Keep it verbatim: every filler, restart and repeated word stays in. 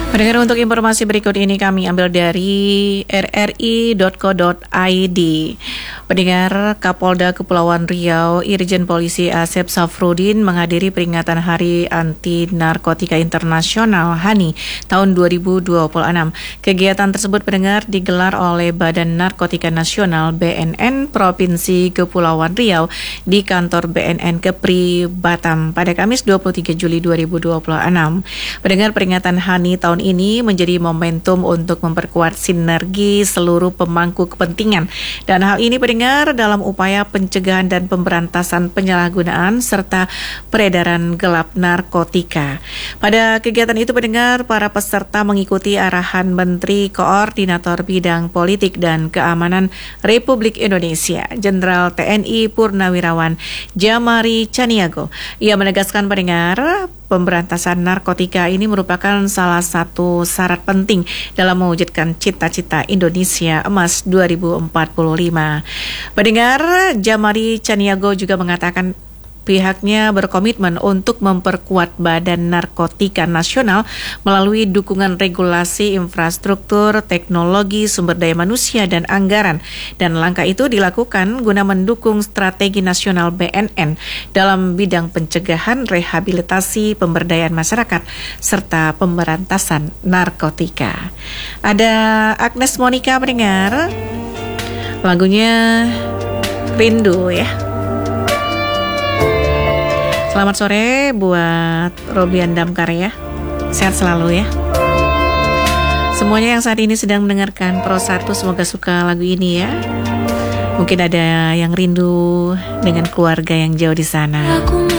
Pendengar, untuk informasi berikut ini kami ambil dari r r i dot co dot i d. Pendengar, Kapolda Kepulauan Riau Irjen Polisi Asep Safrudin menghadiri peringatan Hari Anti Narkotika Internasional (H A N I) tahun dua ribu dua puluh enam. Kegiatan tersebut, pendengar, digelar oleh Badan Narkotika Nasional B N N Provinsi Kepulauan Riau di kantor B N N Kepri, Batam pada Kamis dua puluh tiga Juli dua ribu dua puluh enam. Pendengar, peringatan H A N I tahun ini menjadi momentum untuk memperkuat sinergi seluruh pemangku kepentingan, dan hal ini, pendengar, dalam upaya pencegahan dan pemberantasan penyalahgunaan serta peredaran gelap narkotika. Pada kegiatan itu, pendengar, para peserta mengikuti arahan Menteri Koordinator Bidang Politik dan Keamanan Republik Indonesia, Jenderal T N I Purnawirawan Jamari Caniago. Ia menegaskan, pendengar, pemberantasan narkotika ini merupakan salah satu syarat penting dalam mewujudkan cita-cita Indonesia Emas dua ribu empat puluh lima. Pendengar, Jamari Caniago juga mengatakan pihaknya berkomitmen untuk memperkuat Badan Narkotika Nasional melalui dukungan regulasi, infrastruktur, teknologi, sumber daya manusia, dan anggaran. Dan langkah itu dilakukan guna mendukung strategi nasional B N N dalam bidang pencegahan, rehabilitasi, pemberdayaan masyarakat, serta pemberantasan narkotika. Ada Agnes Monica, pendengar. Lagunya Rindu, ya. Selamat sore buat Robian Damkar, ya. Sehat selalu, ya. Semuanya yang saat ini sedang mendengarkan Pro satu, semoga suka lagu ini, ya. Mungkin ada yang rindu dengan keluarga yang jauh di sana.